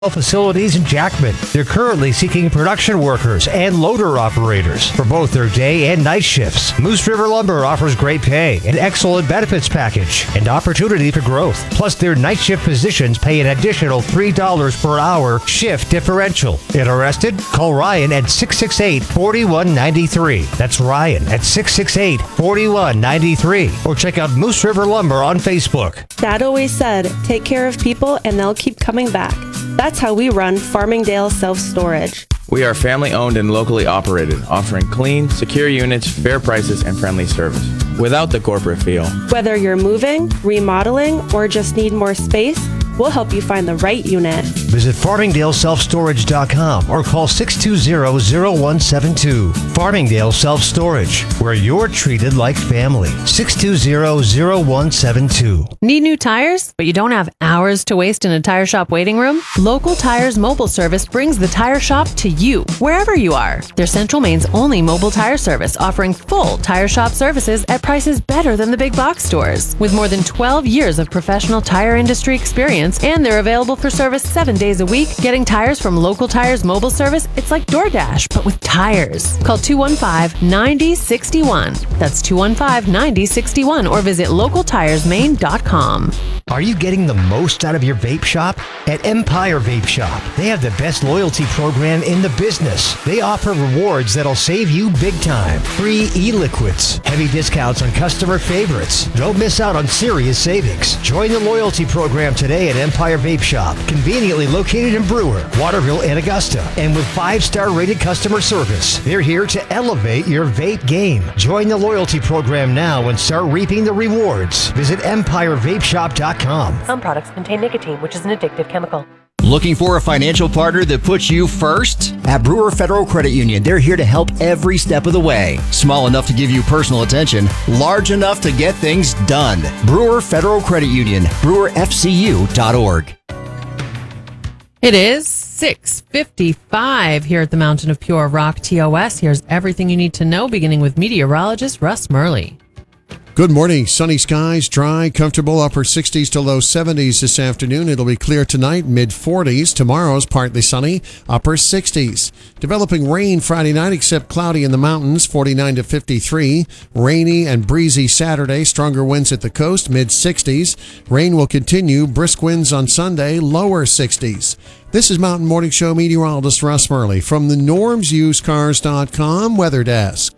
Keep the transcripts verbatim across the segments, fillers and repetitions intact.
Facilities in Jackman. They're currently seeking production workers and loader operators for both their day and night shifts. Moose River Lumber offers great pay, an excellent benefits package, and opportunity for growth. Plus, their night shift positions pay an additional three dollars per hour shift differential. Interested? Call Ryan at six six eight, four one nine three. That's Ryan at six six eight, four one nine three. Or check out Moose River Lumber on Facebook. Dad always said, take care of people and they'll keep coming back. That's how we run Farmingdale Self-Storage. We are family-owned and locally operated, offering clean, secure units, fair prices, and friendly service, without the corporate feel. Whether you're moving, remodeling, or just need more space, we'll help you find the right unit. Visit farmingdale self storage dot com or call six two zero, zero one seven two. Farmingdale Self-Storage, where you're treated like family. six two zero, zero one seven two. Need new tires, but you don't have hours to waste in a tire shop waiting room? Local Tires Mobile Service brings the tire shop to you, wherever you are. They're Central Maine's only mobile tire service, offering full tire shop services at prices better than the big box stores. With more than twelve years of professional tire industry experience, and they're available for service seven days a week. Getting tires from Local Tires Mobile Service, it's like DoorDash, but with tires. Call two one five, nine zero six one. That's two one five, nine zero six one or visit local tires maine dot com. Are you getting the most out of your vape shop? At Empire Vape Shop, they have the best loyalty program in the business. They offer rewards that'll save you big time. Free e-liquids, heavy discounts on customer favorites. Don't miss out on serious savings. Join the loyalty program today at Empire Vape Shop, conveniently located in Brewer, Waterville, and Augusta. And with five-star rated customer service, they're here to elevate your vape game. Join the loyalty program now and start reaping the rewards. Visit empire vape shop dot com. Some products contain nicotine, which is an addictive chemical. Looking for a financial partner that puts you first? At Brewer Federal Credit Union, they're here to help every step of the way. Small enough to give you personal attention, large enough to get things done. Brewer Federal Credit Union, brewer f c u dot org. It is six fifty-five here at the Mountain of Pure Rock T O S. Here's everything you need to know, beginning with meteorologist Russ Murley. Good morning. Sunny skies, dry, comfortable, upper sixties to low seventies this afternoon. It'll be clear tonight, mid forties. Tomorrow's partly sunny, upper sixties. Developing rain Friday night, except cloudy in the mountains, forty-nine to fifty-three. Rainy and breezy Saturday, stronger winds at the coast, mid sixties. Rain will continue, brisk winds on Sunday, lower sixties. This is Mountain Morning Show meteorologist Russ Murley from the norms used cars dot com Weather Desk.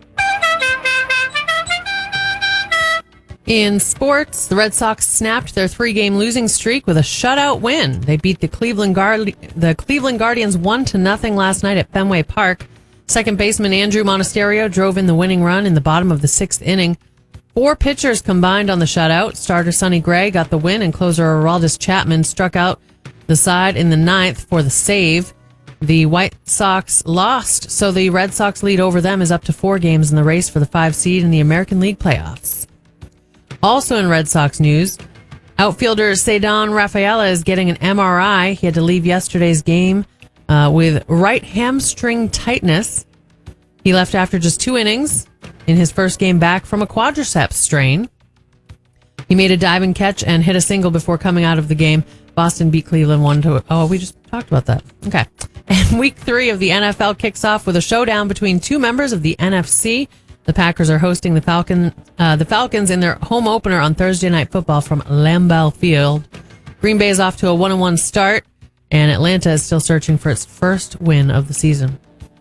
In sports, the Red Sox snapped their three-game losing streak with a shutout win. They beat the Cleveland Guard- the Cleveland Guardians one to nothing last night at Fenway Park. Second baseman Andrew Monasterio drove in the winning run in the bottom of the sixth inning. Four pitchers combined on the shutout. Starter Sonny Gray got the win, and closer Aroldis Chapman struck out the side in the ninth for the save. The White Sox lost, so the Red Sox lead over them is up to four games in the race for the five seed in the American League playoffs. Also in Red Sox news, outfielder Ceddanne Rafaela is getting an M R I. He had to leave yesterday's game uh, with right hamstring tightness. He left after just two innings in his first game back from a quadriceps strain. He made a diving catch and hit a single before coming out of the game. Boston beat Cleveland one to oh, we just talked about that. Okay. And week three of the N F L kicks off with a showdown between two members of the N F C. The Packers are hosting the Falcon, uh, the Falcons in their home opener on Thursday Night Football from Lambeau Field. Green Bay is off to a one and one start, and Atlanta is still searching for its first win of the season.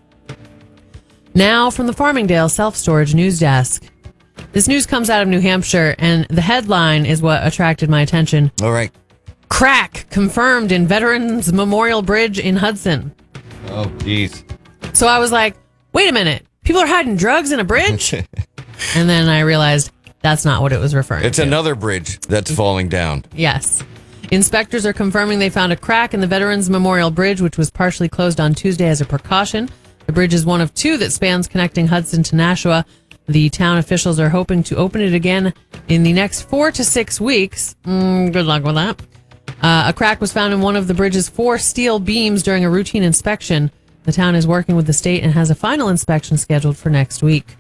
Now from the Farmingdale Self-Storage News Desk. This news comes out of New Hampshire, and the headline is what attracted my attention. All right. Crack confirmed in Veterans Memorial Bridge in Hudson. Oh, geez. So I was like, wait a minute. People are hiding drugs in a bridge? And then I realized that's not what it was referring it's to. It's another bridge that's falling down. Yes. Inspectors are confirming they found a crack in the Veterans Memorial Bridge, which was partially closed on Tuesday as a precaution. The bridge is one of two that spans connecting Hudson to Nashua. The town officials are hoping to open it again in the next four to six weeks. Mm, good luck with that. Uh, a crack was found in one of the bridge's four steel beams during a routine inspection. The town is working with the state and has a final inspection scheduled for next week.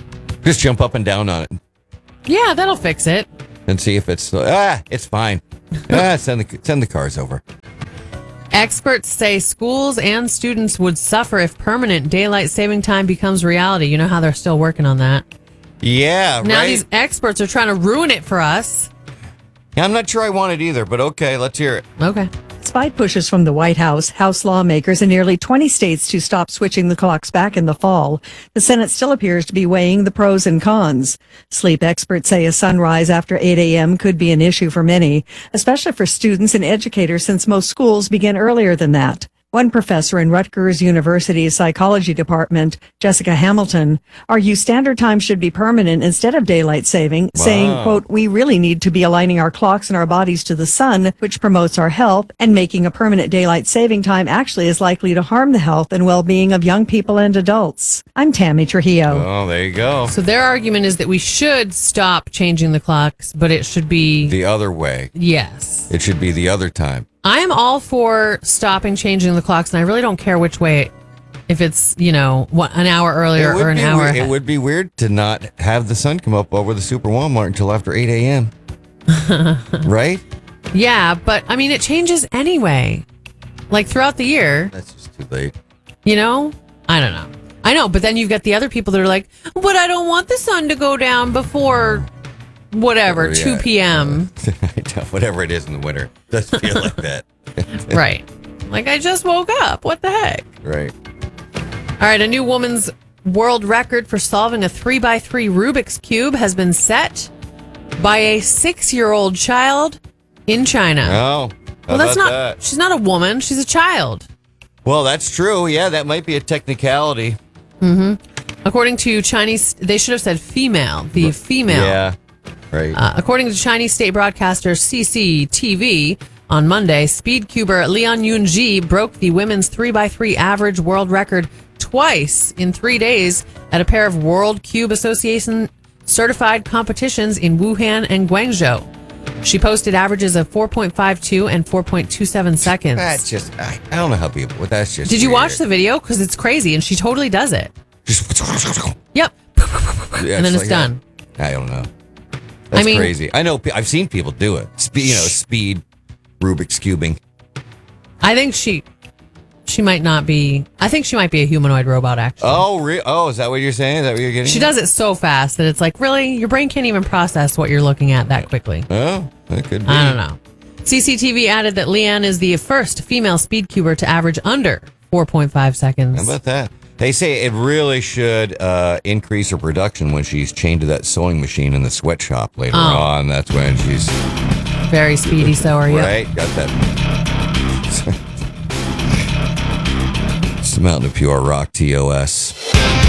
Just jump up and down on it Yeah, that'll fix it. and see if it's, ah, it's fine. Ah, send the send the cars over. Experts say schools and students would suffer if permanent daylight saving time becomes reality. You know how they're still working on that. Yeah, Now right. these experts are trying to ruin it for us. Yeah, I'm not sure I want it either, but okay, let's hear it. Okay. Despite pushes from the White House, House lawmakers in nearly twenty states to stop switching the clocks back in the fall, the Senate still appears to be weighing the pros and cons. Sleep experts say a sunrise after eight a.m. could be an issue for many, especially for students and educators since most schools begin earlier than that. One professor in Rutgers University's psychology department, Jessica Hamilton, argues standard time should be permanent instead of daylight saving, Wow. saying, quote, we really need to be aligning our clocks and our bodies to the sun, which promotes our health, and making a permanent daylight saving time actually is likely to harm the health and well-being of young people and adults. I'm Tammy Trujillo. Oh, there you go. So their argument is that we should stop changing the clocks, but it should be The other way. yes. It should be the other time. I am all for stopping changing the clocks, and I really don't care which way. If it's, you know, what, an hour earlier It would or an be hour weird. ahead. It would be weird to not have the sun come up over the Super Walmart until after eight a.m. Right? Yeah, but I mean, it changes anyway. Like throughout the year, That's just too late. you know? I don't know. I know, but then you've got the other people that are like, but I don't want the sun to go down before whatever, Yeah. two p.m. Whatever it is in the winter. Does feel like that. Right. Like, I just woke up. What the heck? Right. All right, a new woman's world record for solving a three by three Rubik's Cube has been set by a six-year-old child in China. Oh, how well, that's about not, that? she's not a woman, she's a child. Well, that's true. Yeah, that might be a technicality. According to Chinese, they should have said female, the female. Yeah. Right. Uh, according to Chinese state broadcaster C C T V, on Monday, speedcuber Lian Yunji broke the women's three by three average world record twice in three days at a pair of World Cube Association certified competitions in Wuhan and Guangzhou. She posted averages of four point five two and four point two seven seconds. That's just, I, I don't know how people, but that's just. Did you weird. watch the video? Because it's crazy, and she totally does it. Just, Yep. Yeah, And then it's like done. that. I don't know. That's I mean- crazy. I know, pe- I've seen people do it. Speed, you know, speed Rubik's cubing. I think she she might not be. I think she might be a humanoid robot, actually. Oh, re- oh, is that what you're saying? Is that what you're getting? She at? does it so fast that it's like, really? Your brain can't even process what you're looking at that quickly. Oh, that could be. I don't know. C C T V added that Leanne is the first female speedcuber to average under four point five seconds. How about that? They say it really should uh, increase her production when she's chained to that sewing machine in the sweatshop later Oh. on. That's when she's Very speedy, so are you. right. Got that. It's the Mountain of Pure Rock T O S.